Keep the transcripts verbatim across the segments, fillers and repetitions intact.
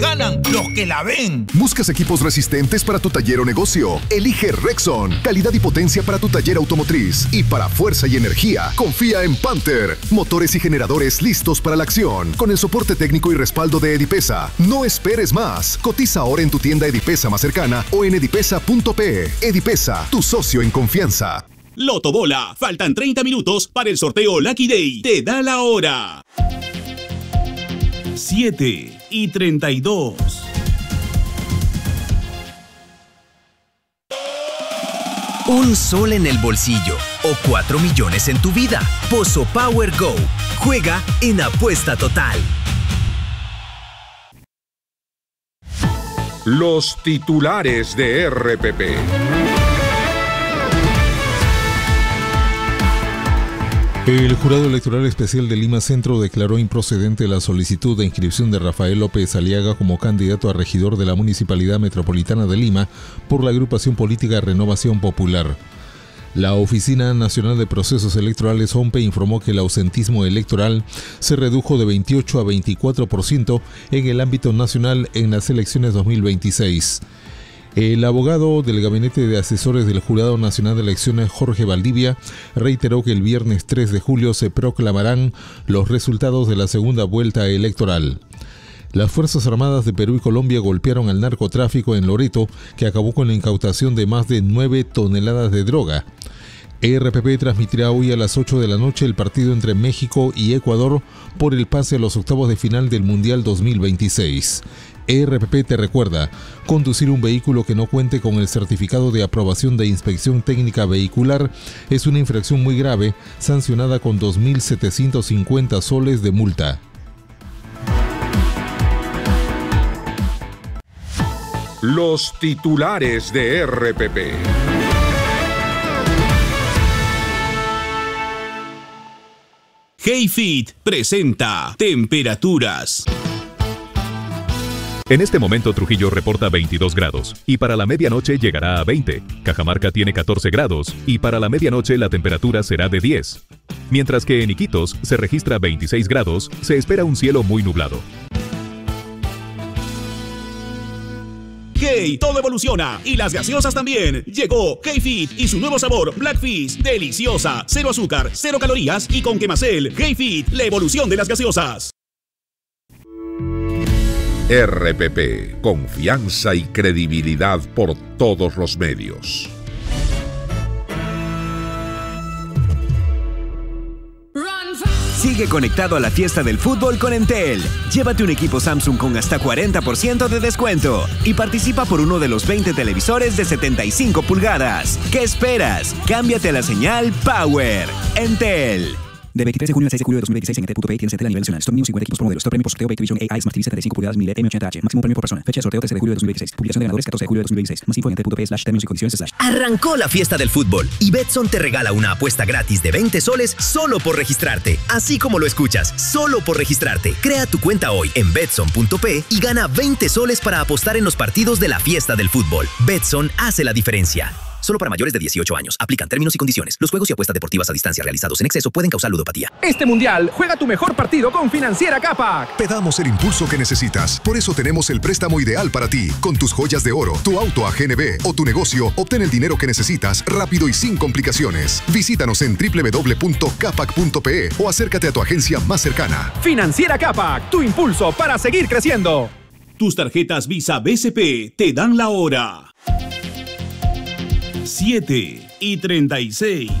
Ganan los que la ven. ¿Buscas equipos resistentes para tu taller o negocio? Elige Rexon. Calidad y potencia para tu taller automotriz. Y para fuerza y energía, confía en Panther. Motores y generadores listos para la acción. Con el soporte técnico y respaldo de Edipesa. No esperes más. Cotiza ahora en tu tienda Edipesa más cercana o en edipesa punto pe. Edipesa, tu socio en confianza. Loto Bola. Faltan treinta minutos para el sorteo Lucky Day. Te da la hora. siete y treinta y dos. Un sol en el bolsillo o cuatro millones en tu vida. Pozo Power Go. Juega en Apuesta Total. Los titulares de R P P. El Jurado Electoral Especial de Lima Centro declaró improcedente la solicitud de inscripción de Rafael López Aliaga como candidato a regidor de la Municipalidad Metropolitana de Lima por la agrupación política Renovación Popular. La Oficina Nacional de Procesos Electorales, O M P E, informó que el ausentismo electoral se redujo de veintiocho a veinticuatro por ciento en el ámbito nacional en las elecciones dos mil veintiséis. El abogado del Gabinete de Asesores del Jurado Nacional de Elecciones, Jorge Valdivia, reiteró que el viernes tres de julio se proclamarán los resultados de la segunda vuelta electoral. Las Fuerzas Armadas de Perú y Colombia golpearon al narcotráfico en Loreto, que acabó con la incautación de más de nueve toneladas de droga. R P P transmitirá hoy a las ocho de la noche el partido entre México y Ecuador por el pase a los octavos de final del Mundial dos mil veintiséis. R P P te recuerda, conducir un vehículo que no cuente con el certificado de aprobación de inspección técnica vehicular es una infracción muy grave, sancionada con dos mil setecientos cincuenta soles de multa. Los titulares de R P P. Hey-Fit presenta temperaturas. En este momento Trujillo reporta veintidós grados y para la medianoche llegará a veinte. Cajamarca tiene catorce grados y para la medianoche la temperatura será de diez. Mientras que en Iquitos se registra veintiséis grados, se espera un cielo muy nublado. Hey, todo evoluciona y las gaseosas también. Llegó Hey-Fit y su nuevo sabor Black Fizz, deliciosa, cero azúcar, cero calorías y con Quemacel. Hey-Fit, la evolución de las gaseosas. R P P, confianza y credibilidad por todos los medios. Sigue conectado a la fiesta del fútbol con Entel. Llévate un equipo Samsung con hasta cuarenta por ciento de descuento y participa por uno de los veinte televisores de setenta y cinco pulgadas. ¿Qué esperas? Cámbiate a la señal Power. Entel. De veintitrés de junio al seis de julio de dos mil veintiséis en Entel punto pe tienes Entel a nivel nacional. Stock News cincuenta equipos por modelo. Stock premio por sorteo Activision A I Smart T V setenta y cinco pulgadas mil M ochenta H. Máximo premio por persona. Fecha de sorteo trece de julio de dos mil veintiséis. Publicación de ganadores catorce de julio de dos mil veintiséis. Más info en entel punto pe slash términos y condiciones slash. Arrancó la fiesta del fútbol y Betson te regala una apuesta gratis de veinte soles solo por registrarte. Así como lo escuchas, solo por registrarte. Crea tu cuenta hoy en betson punto pe y gana veinte soles para apostar en los partidos de la fiesta del fútbol. Betson hace la diferencia. Solo para mayores de dieciocho años. Aplican términos y condiciones. Los juegos y apuestas deportivas a distancia realizados en exceso pueden causar ludopatía. Este mundial, juega tu mejor partido con Financiera Capac. Te damos el impulso que necesitas. Por eso tenemos el préstamo ideal para ti. Con tus joyas de oro, tu auto a G N B o tu negocio, obtén el dinero que necesitas rápido y sin complicaciones. Visítanos en doble u doble u doble u punto capac punto pe o acércate a tu agencia más cercana. Financiera Capac, tu impulso para seguir creciendo. Tus tarjetas Visa B C P te dan la hora. siete y treinta y seis.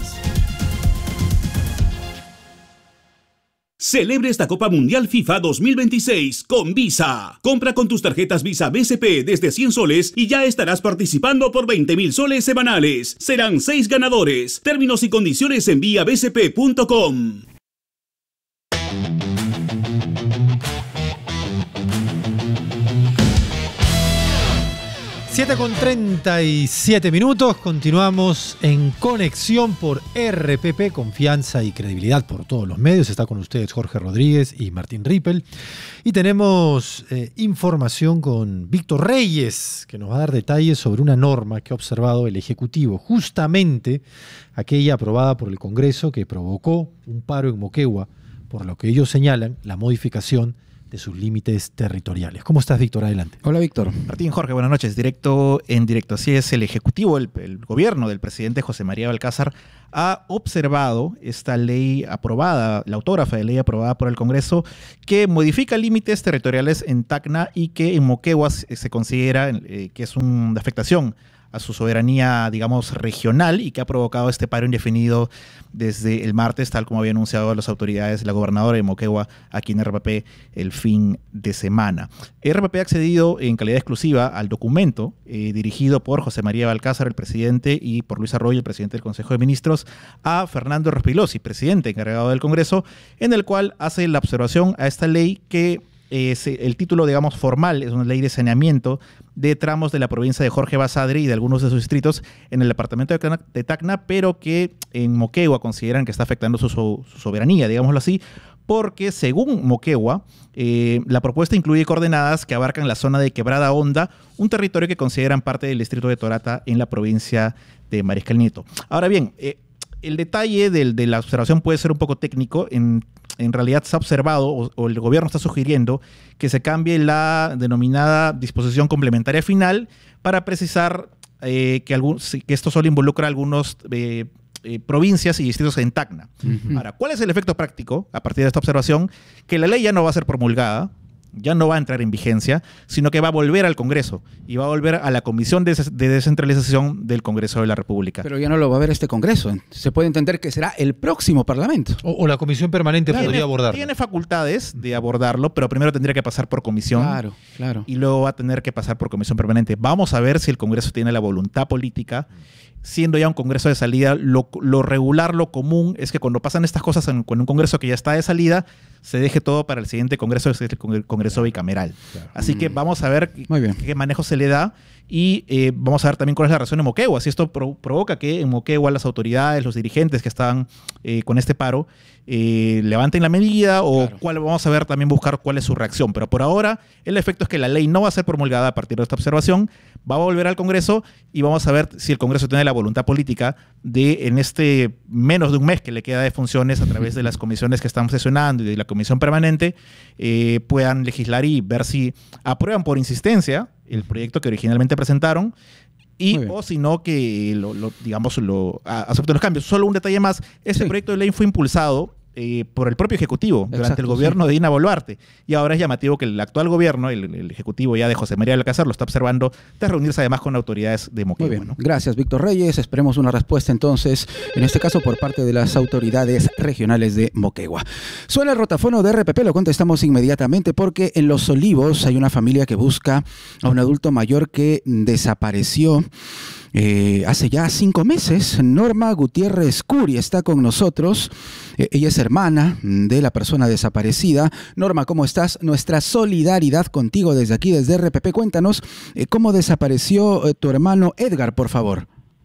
Celebre esta Copa Mundial FIFA dos mil veintiséis con Visa. Compra con tus tarjetas Visa B C P desde cien soles y ya estarás participando por veinte mil soles semanales. Serán seis ganadores. Términos y condiciones en vía b c p punto com. siete con treinta y siete minutos, continuamos en conexión por R P P, confianza y credibilidad por todos los medios. Está con ustedes Jorge Rodríguez y Martín Rippel. Y tenemos eh, información con Víctor Reyes, que nos va a dar detalles sobre una norma que ha observado el Ejecutivo, justamente aquella aprobada por el Congreso que provocó un paro en Moquegua, por lo que ellos señalan la modificación de sus límites territoriales. ¿Cómo estás, Víctor? Adelante. Hola, Víctor. Martín, Jorge, buenas noches. Directo en directo. Así es, el Ejecutivo, el, el gobierno del presidente José María Balcázar ha observado esta ley aprobada, la autógrafa de ley aprobada por el Congreso, que modifica límites territoriales en Tacna y que en Moquegua se considera eh, que es una afectación a su soberanía, digamos, regional y que ha provocado este paro indefinido desde el martes, tal como había anunciado las autoridades, la gobernadora de Moquegua, aquí en R P P, el fin de semana. R P P ha accedido en calidad exclusiva al documento eh, dirigido por José María Balcázar, el presidente, y por Luis Arroyo, el presidente del Consejo de Ministros, a Fernando Rospigliosi, presidente encargado del Congreso, en el cual hace la observación a esta ley que Eh, el título, digamos, formal es una ley de saneamiento de tramos de la provincia de Jorge Basadre y de algunos de sus distritos en el departamento de Tacna, pero que en Moquegua consideran que está afectando su, su soberanía, digámoslo así, porque según Moquegua, eh, la propuesta incluye coordenadas que abarcan la zona de Quebrada Honda, un territorio que consideran parte del distrito de Torata en la provincia de Mariscal Nieto. Ahora bien, eh, el detalle del, de la observación puede ser un poco técnico. En, en realidad se ha observado, o, o el gobierno está sugiriendo, que se cambie la denominada disposición complementaria final para precisar eh, que, algún, que esto solo involucra algunos eh, eh, provincias y distritos en Tacna. Uh-huh. Ahora, ¿cuál es el efecto práctico a partir de esta observación? Que la ley ya no va a ser promulgada, ya no va a entrar en vigencia, sino que va a volver al Congreso y va a volver a la Comisión de, de Descentralización del Congreso de la República. Pero ya no lo va a ver este Congreso. Se puede entender que será el próximo Parlamento. O, o la Comisión Permanente tiene, podría abordarlo. Tiene facultades de abordarlo, pero primero tendría que pasar por comisión. Claro, claro. Y luego va a tener que pasar por Comisión Permanente. Vamos a ver si el Congreso tiene la voluntad política. Siendo ya un Congreso de salida, lo, lo regular, lo común, es que cuando pasan estas cosas en, con un Congreso que ya está de salida, se deje todo para el siguiente Congreso, que es el Congreso bicameral. Claro. Así mm. que vamos a ver qué, qué manejo se le da y eh, vamos a ver también cuál es la razón en Moquegua. Si esto pro, provoca que en Moquegua las autoridades, los dirigentes que estaban eh, con este paro, eh, levanten la medida o claro. cuál, vamos a ver también buscar cuál es su reacción. Pero por ahora el efecto es que la ley no va a ser promulgada a partir de esta observación, va a volver al Congreso y vamos a ver si el Congreso tiene la voluntad política de, en este menos de un mes que le queda de funciones a través de las comisiones que están sesionando y de la Comisión Permanente, eh, puedan legislar y ver si aprueban por insistencia el proyecto que originalmente presentaron y o si no que lo, lo, digamos lo a, acepten los cambios. Solo un detalle más, este sí. proyecto de ley fue impulsado eh, por el propio Ejecutivo Exacto, durante el gobierno sí. de Dina Boluarte y ahora es llamativo que el actual gobierno, el, el Ejecutivo ya de José María Balcázar, lo está observando de reunirse además con autoridades de Moquegua. Muy bien, ¿no? Gracias Víctor Reyes, esperemos una respuesta entonces, en este caso por parte de las autoridades regionales de Moquegua. Suena el rotafono de R P P, lo contestamos inmediatamente porque en Los Olivos hay una familia que busca a un adulto mayor que desapareció Eh, hace ya cinco meses. Norma Gutiérrez Curi está con nosotros. Eh, ella es hermana de la persona desaparecida. Norma, ¿cómo estás? Nuestra solidaridad contigo desde aquí, desde R P P. Cuéntanos eh, cómo desapareció eh, tu hermano Edgar, por favor.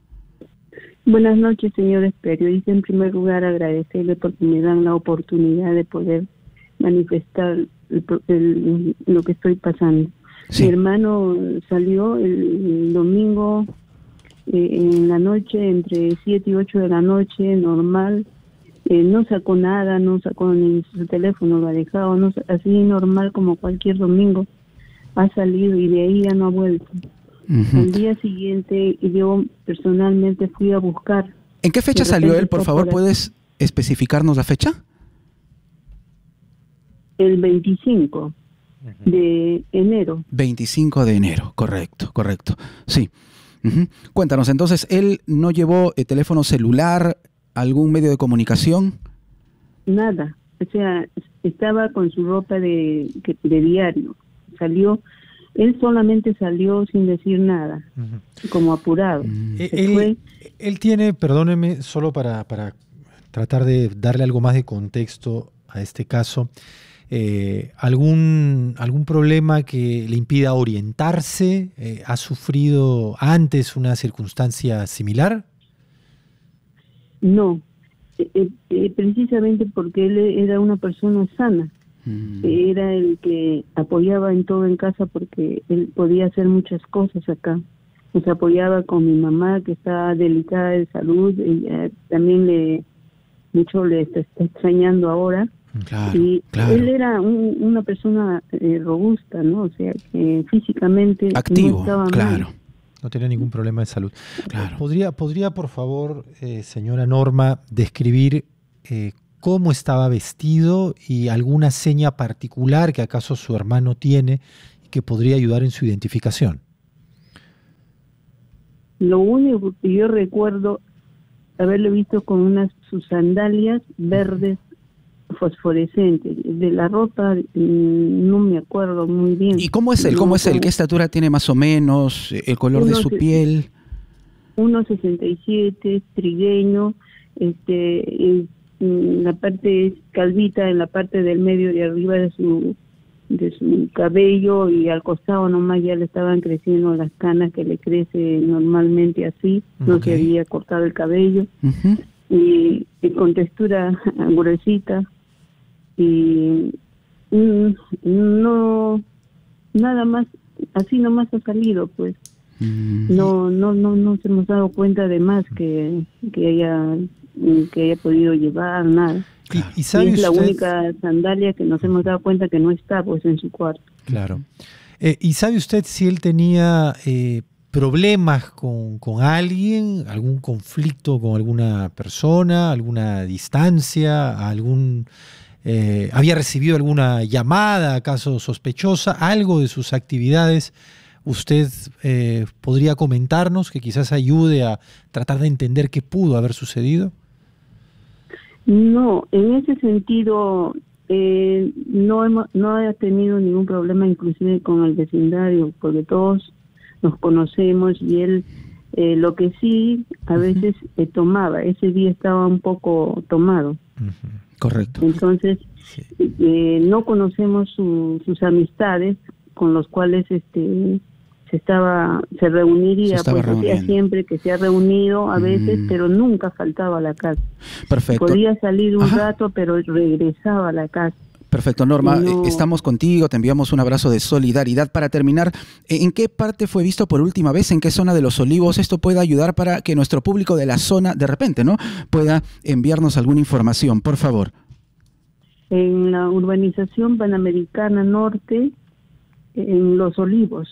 Buenas noches, señores periodistas. En primer lugar, agradecerle porque me dan la oportunidad de poder manifestar el, el, lo que estoy pasando. Sí. Mi hermano salió el domingo Eh, en la noche, entre siete y ocho de la noche, normal, eh, no sacó nada, no sacó ni su teléfono, lo ha dejado, no, así normal como cualquier domingo, ha salido y de ahí ya no ha vuelto. Uh-huh. Al día siguiente yo personalmente fui a buscar. ¿En qué fecha salió él, por favor? Por ¿Puedes especificarnos la fecha? El veinticinco uh-huh. de enero. veinticinco de enero, correcto, correcto, sí. Uh-huh. Cuéntanos, entonces, ¿él no llevó eh, teléfono celular, algún medio de comunicación? Nada, o sea, estaba con su ropa de, de diario, salió, él solamente salió sin decir nada, uh-huh. como apurado. Uh-huh. Él, él tiene, perdóneme, solo para, para tratar de darle algo más de contexto a este caso, Eh, algún algún problema que le impida orientarse, eh, ¿ha sufrido antes una circunstancia similar? No, eh, eh, precisamente porque él era una persona sana, mm. era el que apoyaba en todo en casa porque él podía hacer muchas cosas acá, nos apoyaba con mi mamá que está delicada de salud, ella también le mucho le está, está extrañando ahora. Claro, y claro. él era un- una persona eh, robusta, ¿no? O sea, que físicamente Activo, no estaba claro. mal. No tenía ningún problema de salud. ¿Podría, podría por favor, eh, señora Norma, describir eh, cómo estaba vestido y alguna seña particular que acaso su hermano tiene y que podría ayudar en su identificación? Lo único que yo recuerdo haberlo visto con unas sus sandalias verdes fosforescentes. De la ropa mm, no me acuerdo muy bien. ¿Y cómo es él? No, ¿Cómo es él? como ¿Qué estatura tiene más o menos? ¿El color de Uno su se- piel? uno sesenta y siete, trigueño, este, en- en la parte es calvita, en la parte del medio de arriba de su de su cabello, y al costado nomás ya le estaban creciendo las canas que le crece normalmente así, no Ok. se había cortado el cabello, y, y con textura gruesita, y mm, no, nada más, así nomás ha salido, pues. No, no, no, no se hemos dado cuenta de más que, que haya que haya podido llevar nada. Y, y sabe es la usted- única sandalia que nos hemos dado cuenta que no está, pues, en su cuarto. Claro. Eh, ¿Y sabe usted si él tenía eh, problemas con, con alguien, algún conflicto con alguna persona, alguna distancia, algún eh, había recibido alguna llamada acaso sospechosa, algo de sus actividades? ¿Usted eh, podría comentarnos que quizás ayude a tratar de entender qué pudo haber sucedido? No, en ese sentido eh, no hemos, no he tenido ningún problema, inclusive con el vecindario, porque todos nos conocemos, y él eh, lo que sí a veces eh, tomaba, ese día estaba un poco tomado. Correcto. Entonces eh, no conocemos su- sus amistades con los cuales este se estaba se reuniría, Se estaba pues, o sea, reuniendo. siempre que se ha reunido a veces, Mm. pero nunca faltaba a la casa. Perfecto. Podía salir un Ajá. rato, pero regresaba a la casa. Perfecto, Norma, No. eh, estamos contigo, te enviamos un abrazo de solidaridad. Para terminar, eh, ¿en qué parte fue visto por última vez? ¿En qué zona de Los Olivos? Esto puede ayudar para que nuestro público de la zona, de repente, ¿no?, pueda enviarnos alguna información, por favor. En la urbanización Panamericana Norte, en Los Olivos.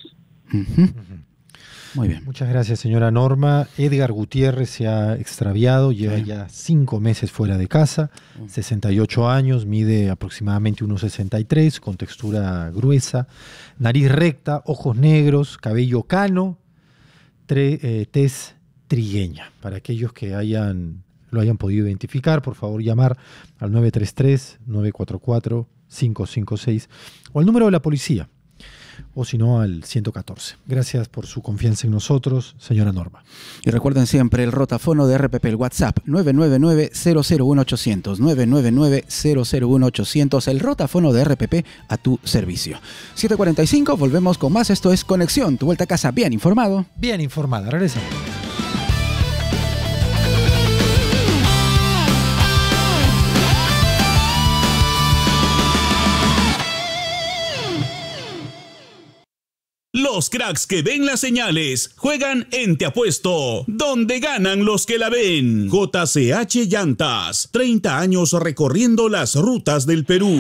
Muy bien. Muchas gracias, señora Norma. Edgar Gutiérrez se ha extraviado, lleva ya cinco meses fuera de casa, sesenta y ocho años, mide aproximadamente uno sesenta y tres, con textura gruesa, nariz recta, ojos negros, cabello cano, tre- eh, tez trigueña. Para aquellos que hayan lo hayan podido identificar, por favor llamar al nueve tres tres, nueve cuatro cuatro, cinco cinco seis o al número de la policía, o si no al ciento catorce. Gracias por su confianza en nosotros, señora Norma. Y recuerden siempre el rotafono de R P P, el WhatsApp nueve nueve nueve, cero cero uno ochocientos, nueve nueve nueve, cero cero uno ochocientos, el rotafono de R P P a tu servicio. siete cuarenta y cinco, volvemos con más. Esto es Conexión, tu vuelta a casa bien informado. Bien informada, regresamos. Los cracks que ven las señales juegan en Te Apuesto, donde ganan los que la ven. J C H Llantas, treinta años recorriendo las rutas del Perú.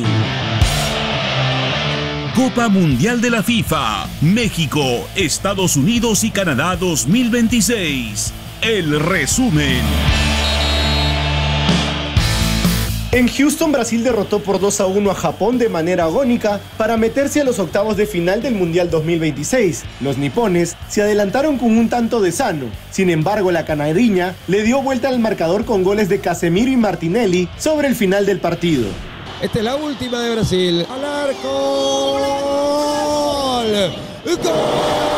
Copa Mundial de la FIFA, México, Estados Unidos y Canadá dos mil veintiséis. El resumen. En Houston, Brasil derrotó por dos a uno a Japón de manera agónica para meterse a los octavos de final del Mundial dos mil veintiséis. Los nipones se adelantaron con un tanto de Sano. Sin embargo, la canariña le dio vuelta al marcador con goles de Casemiro y Martinelli sobre el final del partido. Esta es la última de Brasil. Al arco. ¡Gol! ¡Gol!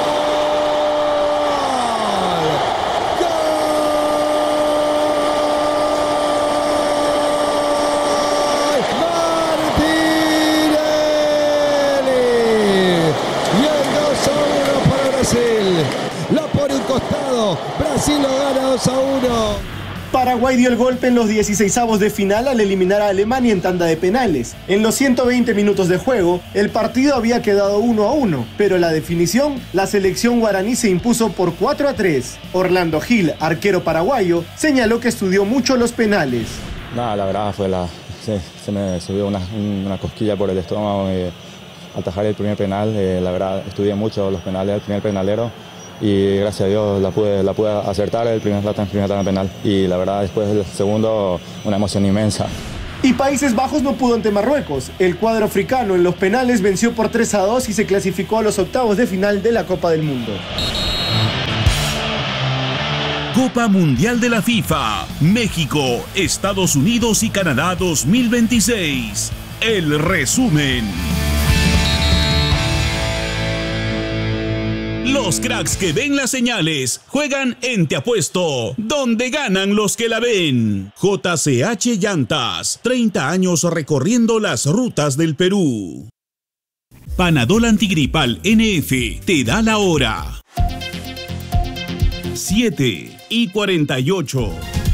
La pone un costado. Brasil lo gana dos a uno. Paraguay dio el golpe en los dieciseisavos de final al eliminar a Alemania en tanda de penales. En los ciento veinte minutos de juego, el partido había quedado uno a uno, pero en la definición, la selección guaraní se impuso por cuatro a tres. Orlando Gil, arquero paraguayo, señaló que estudió mucho los penales. Nada, la verdad fue la se, se me subió una, una cosquilla por el estómago eh, al atajar el primer penal. Eh, la verdad, estudié mucho los penales, el primer penalero, y gracias a Dios la pude, la pude acertar el primer, la primer penal. Y la verdad, después del segundo, una emoción inmensa. Y Países Bajos no pudo ante Marruecos. El cuadro africano en los penales venció por tres a dos y se clasificó a los octavos de final de la Copa del Mundo. Copa Mundial de la FIFA, México, Estados Unidos y Canadá dos mil veintiséis. El resumen. Los cracks que ven las señales juegan en Te Apuesto, donde ganan los que la ven. J C H Llantas, treinta años recorriendo las rutas del Perú. Panadol Antigripal N F te da la hora. siete y cuarenta y ocho.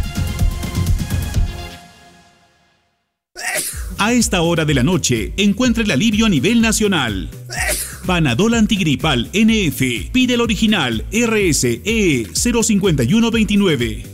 A esta hora de la noche, encuentra el alivio a nivel nacional. Panadol Antigripal N F. Pide el original R S E cero cinco uno dos nueve.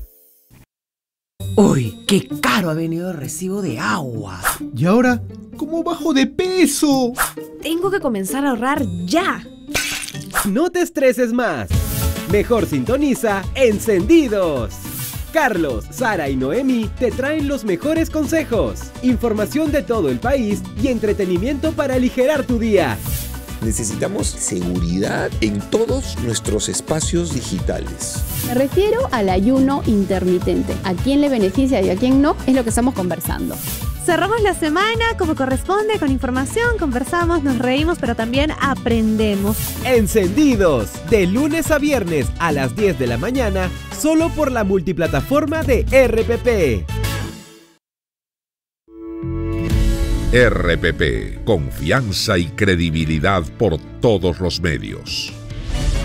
Uy, qué caro ha venido el recibo de agua. ¿Y ahora cómo bajo de peso? Tengo que comenzar a ahorrar ya. No te estreses más. Mejor sintoniza Encendidos. Carlos, Sara y Noemi te traen los mejores consejos, información de todo el país y entretenimiento para aligerar tu día. Necesitamos seguridad en todos nuestros espacios digitales. Me refiero al ayuno intermitente. ¿A quién le beneficia y a quién no? Es lo que estamos conversando. Cerramos la semana como corresponde, con información, conversamos, nos reímos, pero también aprendemos. Encendidos, de lunes a viernes a las diez de la mañana, solo por la multiplataforma de R P P. R P P, confianza y credibilidad por todos los medios.